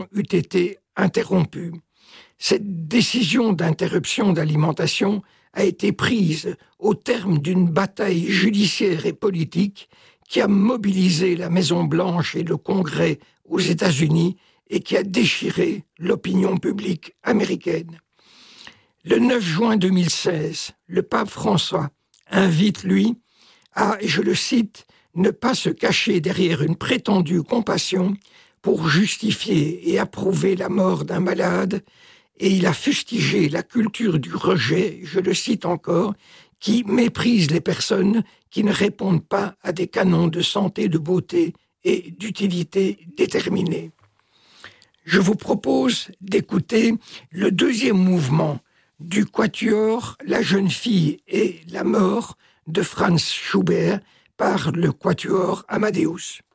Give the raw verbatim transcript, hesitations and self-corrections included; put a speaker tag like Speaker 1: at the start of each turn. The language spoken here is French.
Speaker 1: eût été interrompue. Cette décision d'interruption d'alimentation a été prise au terme d'une bataille judiciaire et politique qui a mobilisé la Maison-Blanche et le Congrès aux États-Unis et qui a déchiré l'opinion publique américaine. Le neuf juin deux mille seize, le pape François invite, lui, à, et je le cite, « ne pas se cacher derrière une prétendue compassion pour justifier et approuver la mort d'un malade », et il a fustigé la culture du rejet, je le cite encore, qui méprise les personnes qui ne répondent pas à des canons de santé, de beauté et d'utilité déterminés. Je vous propose d'écouter le deuxième mouvement du quatuor La jeune fille et la mort de Franz Schubert par le quatuor Amadeus.